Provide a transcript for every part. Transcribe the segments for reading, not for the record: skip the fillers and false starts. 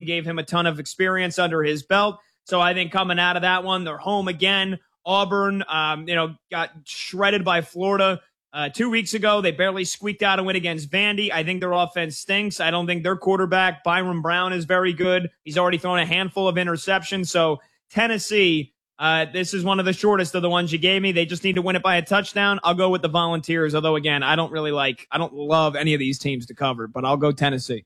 gave him a ton of experience under his belt. So I think coming out of that one, they're home again. Auburn, got shredded by Florida 2 weeks ago. They barely squeaked out a win against Vandy. I think their offense stinks. I don't think their quarterback, Byron Brown, is very good. He's already thrown a handful of interceptions. So Tennessee, this is one of the shortest of the ones you gave me. They just need to win it by a touchdown. I'll go with the Volunteers, although, again, I don't love any of these teams to cover, but I'll go Tennessee.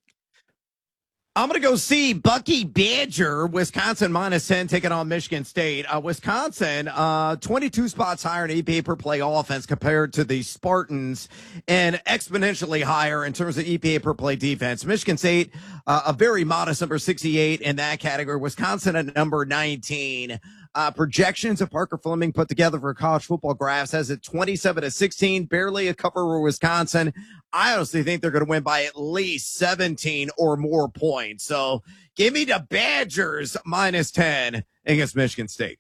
I'm going to go see Bucky Badger, Wisconsin -10, taking on Michigan State. Wisconsin, 22 spots higher in EPA per play offense compared to the Spartans, and exponentially higher in terms of EPA per play defense. Michigan State, a very modest number 68 in that category. Wisconsin at number 19. Projections of Parker Fleming put together for College Football Graphs has it 27-16, barely a cover for Wisconsin. I honestly think they're going to win by at least 17 or more points. So give me the Badgers -10 against Michigan State.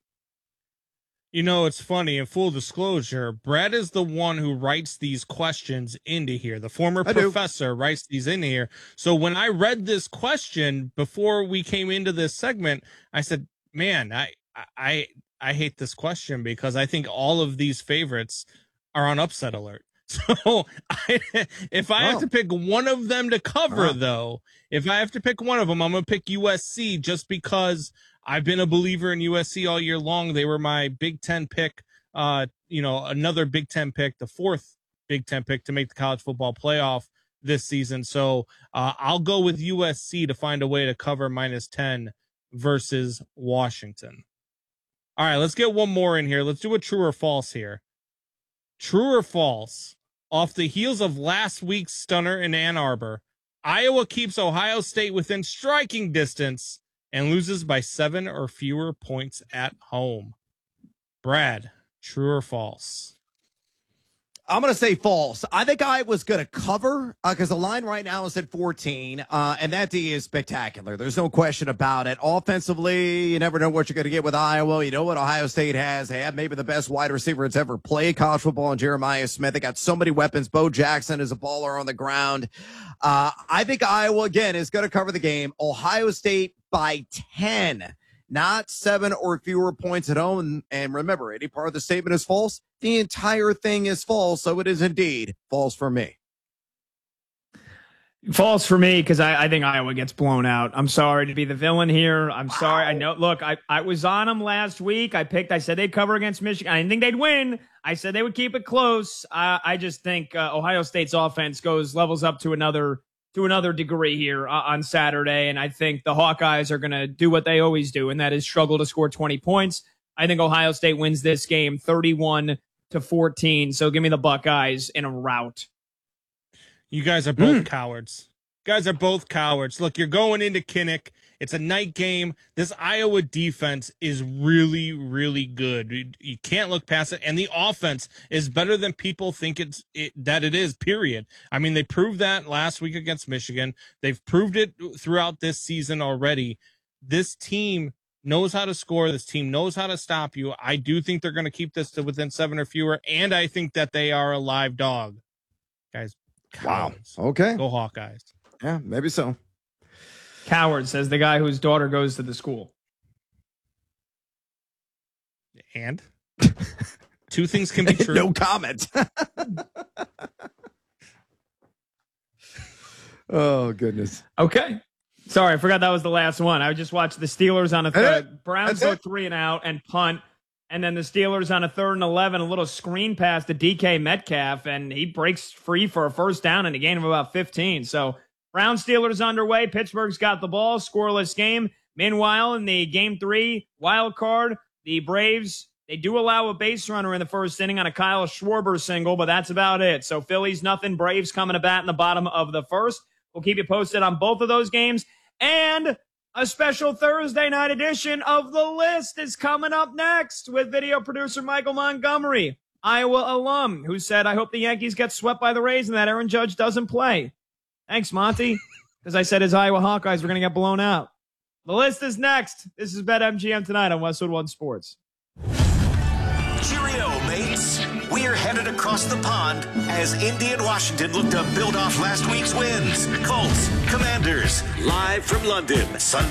You know, it's funny, in full disclosure, Brad is the one who writes these questions into here. The former professor writes these in here. So when I read this question before we came into this segment, I said, man, I hate this question because I think all of these favorites are on upset alert. So if I have to pick one of them to cover, though, if I have to pick one of them, I'm going to pick USC just because I've been a believer in USC all year long. They were my Big Ten pick, another Big Ten pick, the fourth Big Ten pick to make the college football playoff this season. So I'll go with USC to find a way to cover -10 versus Washington. All right, let's get one more in here. Let's do a true or false here. True or false? Off the heels of last week's stunner in Ann Arbor, Iowa keeps Ohio State within striking distance and loses by 7 or fewer points at home. Brad, true or false? I'm going to say false. I think I was going to cover because the line right now is at 14, and that D is spectacular. There's no question about it. Offensively, you never know what you're going to get with Iowa. You know what Ohio State has. They have maybe the best wide receiver that's ever played college football in Jeremiah Smith. They got so many weapons. Bo Jackson is a baller on the ground. I think Iowa, again, is going to cover the game. Ohio State by 10. Not 7 or fewer points at home. And remember, any part of the statement is false. The entire thing is false. So it is indeed false for me. False for me because I think Iowa gets blown out. I'm sorry to be the villain here. I'm sorry. I know. Look, I was on them last week. I said they'd cover against Michigan. I didn't think they'd win. I said they would keep it close. I just think Ohio State's offense levels up to another degree here on Saturday. And I think the Hawkeyes are going to do what they always do, and that is struggle to score 20 points. I think Ohio State wins this game 31-14. So give me the Buckeyes in a rout. You guys are both cowards. Guys are both cowards. Look, you're going into Kinnick. It's a night game. This Iowa defense is really, really good. You can't look past it. And the offense is better than people think that it is, period. I mean, they proved that last week against Michigan. They've proved it throughout this season already. This team knows how to score. This team knows how to stop you. I do think they're going to keep this to within 7 or fewer. And I think that they are a live dog. Guys, cowards. Wow. Okay. Go Hawkeyes. Yeah, maybe so. Coward, says the guy whose daughter goes to the school. And? Two things can be true. No comment. Oh, goodness. Okay. Sorry, I forgot that was the last one. I just watched the Steelers on a third. Browns go 3 and out and punt. And then the Steelers on a 3rd and 11, a little screen pass to DK Metcalf, and he breaks free for a first down and a gain of about 15. So Browns Steelers underway. Pittsburgh's got the ball. Scoreless game. Meanwhile, in the game 3 wild card, the Braves, they do allow a base runner in the first inning on a Kyle Schwarber single, but that's about it. So Phillies nothing. Braves coming to bat in the bottom of the first. We'll keep you posted on both of those games. And a special Thursday night edition of The List is coming up next with video producer Michael Montgomery, Iowa alum, who said, I hope the Yankees get swept by the Rays and that Aaron Judge doesn't play. Thanks, Monty, because I said his Iowa Hawkeyes were going to get blown out. The List is next. This is BetMGM tonight on Westwood One Sports. Cheerio, mates. We're headed across the pond as Indy and Washington look to build off last week's wins. Colts, Commanders, live from London, Sunday.